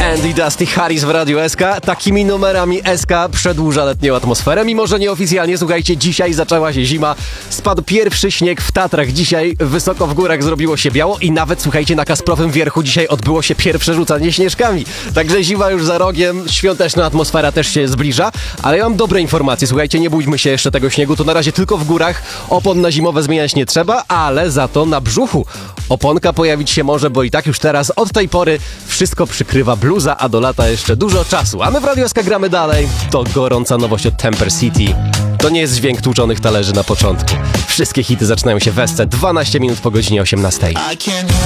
Andy Dusty Harris w Radiu SK. Takimi numerami SK przedłuża letnią atmosferę. Mimo że nieoficjalnie, słuchajcie, dzisiaj zaczęła się zima. Spadł pierwszy śnieg w Tatrach. Dzisiaj wysoko w górach zrobiło się biało i nawet, słuchajcie, na Kasprowym Wierchu dzisiaj odbyło się pierwsze rzucanie śnieżkami. Także zima już za rogiem, świąteczna atmosfera też się zbliża. Ale ja mam dobre informacje. Słuchajcie, nie bójmy się jeszcze tego śniegu. To na razie tylko w górach. Opon na zimowe zmieniać nie trzeba, ale za to na brzuchu oponka pojawić się może, bo i tak już teraz od tej pory wszystko przykrywa bluza, a do lata jeszcze dużo czasu. A my w Radiu SK gramy dalej. To gorąca nowość od Temper City. To nie jest dźwięk tłuczonych talerzy na początku. Wszystkie hity zaczynają się w SC 12 minut po godzinie 18.